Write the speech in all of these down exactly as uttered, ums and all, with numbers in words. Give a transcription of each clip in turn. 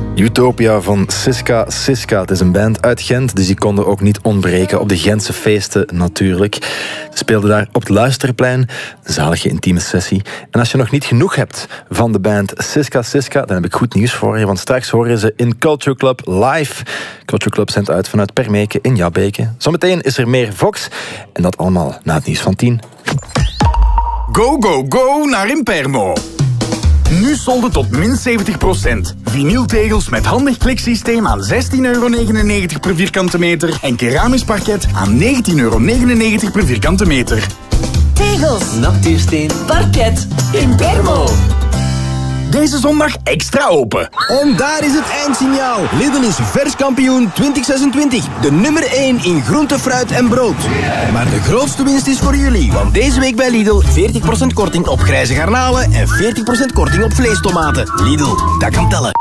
Utopia van Siska Siska. Het is een band uit Gent, dus die konden ook niet ontbreken op de Gentse feesten natuurlijk. Ze speelden daar op het Luisterplein. Een zalige intieme sessie. En als je nog niet genoeg hebt van de band Siska Siska, dan heb ik goed nieuws voor je, want straks hoor je ze in Culture Club live. Culture Club zendt uit vanuit Permeke in Jabbeke. Zometeen is er meer Vox. En dat allemaal na het nieuws van tien. Go, go, go naar Impermo. Nu solden tot min zeventig procent. Vinyltegels met handig kliksysteem aan zestien euro negenennegentig per vierkante meter en keramisch parket aan negentien euro negenennegentig per vierkante meter. Tegels, natuursteen, parket, Impermo. Deze zondag extra open. En daar is het eindsignaal. Lidl is verskampioen twintig zesentwintig. De nummer één in groente, fruit en brood. Maar de grootste winst is voor jullie. Want deze week bij Lidl veertig procent korting op grijze garnalen en veertig procent korting op vleestomaten. Lidl, dat kan tellen.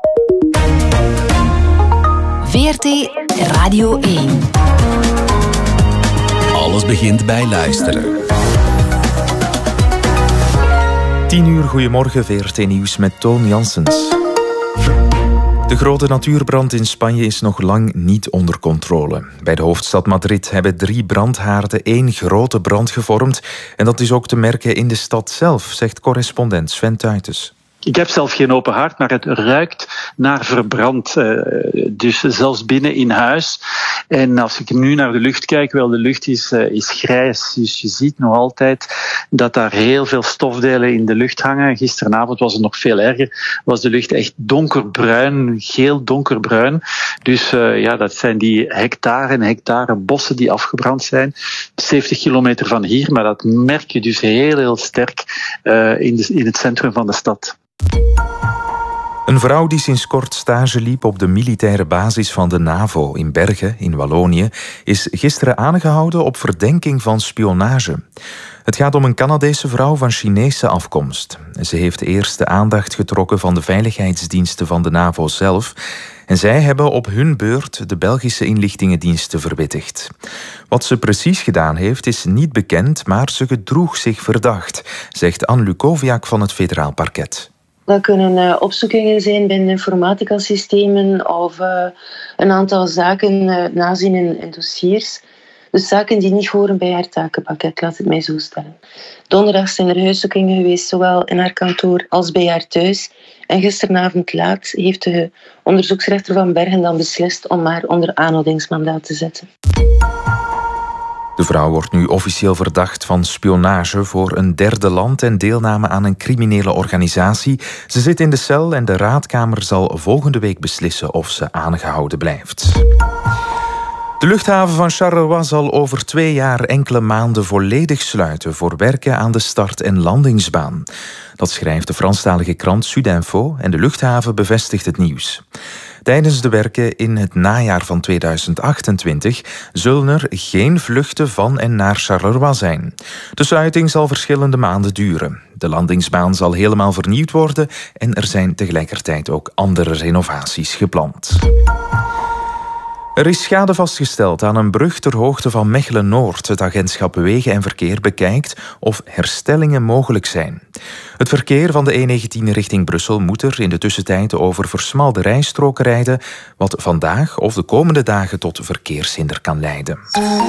V R T Radio één. Alles begint bij luisteren. tien uur, goedemorgen, V R T Nieuws met Toon Janssens. De grote natuurbrand in Spanje is nog lang niet onder controle. Bij de hoofdstad Madrid hebben drie brandhaarden één grote brand gevormd. En dat is ook te merken in de stad zelf, zegt correspondent Sven Tuitens. Ik heb zelf geen open haard, maar het ruikt naar verbrand. Dus zelfs binnen in huis. En als ik nu naar de lucht kijk, wel, de lucht is, is grijs. Dus je ziet nog altijd dat daar heel veel stofdelen in de lucht hangen. Gisteravond was het nog veel erger. Was de lucht echt donkerbruin, geel donkerbruin. Dus uh, ja, dat zijn die hectare en hectare bossen die afgebrand zijn. zeventig kilometer van hier, maar dat merk je dus heel, heel sterk uh, in, de, in het centrum van de stad. Een vrouw die sinds kort stage liep op de militaire basis van de NAVO in Bergen, in Wallonië, is gisteren aangehouden op verdenking van spionage. Het gaat om een Canadese vrouw van Chinese afkomst. Ze heeft eerst de aandacht getrokken van de veiligheidsdiensten van de NAVO zelf. En zij hebben op hun beurt de Belgische inlichtingendiensten verwittigd. Wat ze precies gedaan heeft is niet bekend, maar ze gedroeg zich verdacht, zegt Anne Lukoviak van het federaal parket. Dat kunnen uh, opzoekingen zijn binnen informatica-systemen of uh, een aantal zaken uh, nazien in, in dossiers. Dus zaken die niet horen bij haar takenpakket, laat het mij zo stellen. Donderdag zijn er huiszoekingen geweest, zowel in haar kantoor als bij haar thuis. En gisteravond laat heeft de onderzoeksrechter van Bergen dan beslist om haar onder aanhoudingsmandaat te zetten. De vrouw wordt nu officieel verdacht van spionage voor een derde land en deelname aan een criminele organisatie. Ze zit in de cel en de raadkamer zal volgende week beslissen of ze aangehouden blijft. De luchthaven van Charleroi zal over twee jaar enkele maanden volledig sluiten voor werken aan de start- en landingsbaan. Dat schrijft de Franstalige krant Sudinfo en de luchthaven bevestigt het nieuws. Tijdens de werken in het najaar van tweeduizend achtentwintig zullen er geen vluchten van en naar Charleroi zijn. De sluiting zal verschillende maanden duren. De landingsbaan zal helemaal vernieuwd worden en er zijn tegelijkertijd ook andere renovaties gepland. Er is schade vastgesteld aan een brug ter hoogte van Mechelen-Noord. Het agentschap Wegen en Verkeer bekijkt of herstellingen mogelijk zijn. Het verkeer van de E negentien richting Brussel moet er in de tussentijd over versmalde rijstroken rijden, wat vandaag of de komende dagen tot verkeershinder kan leiden.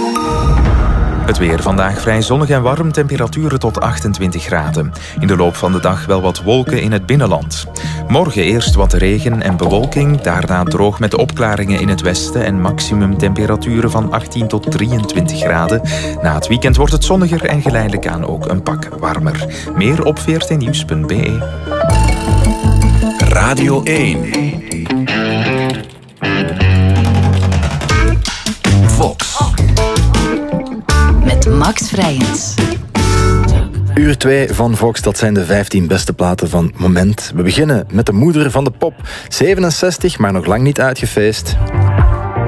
Het weer vandaag vrij zonnig en warm, temperaturen tot achtentwintig graden. In de loop van de dag wel wat wolken in het binnenland. Morgen eerst wat regen en bewolking, daarna droog met opklaringen in het westen en maximumtemperaturen van achttien tot drieëntwintig graden. Na het weekend wordt het zonniger en geleidelijk aan ook een pak warmer. Meer op v r t nieuws punt b e. Radio één. Vox. Met Max Vrijens. Uur twee van Vox, dat zijn de vijftien beste platen van het moment. We beginnen met de moeder van de pop. zevenenzestig, maar nog lang niet uitgefeest.